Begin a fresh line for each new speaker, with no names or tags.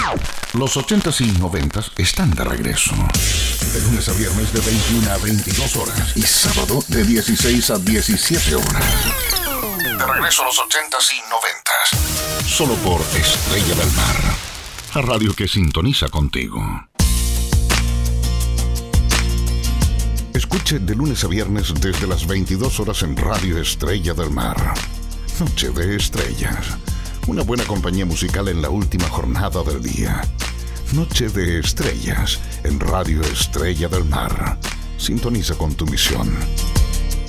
Los 80s y 90s están de regreso. De lunes a viernes de 21 a 22 horas y sábado de 16 a 17 horas. De regreso a los 80s y 90s. Solo por Estrella del Mar. La radio que sintoniza contigo. Escuche de lunes a viernes desde las 22 horas en Radio Estrella del Mar. Noche de Estrellas. Una buena compañía musical en la última jornada del día. Noche de Estrellas en Radio Estrella del Mar. Sintoniza con tu misión.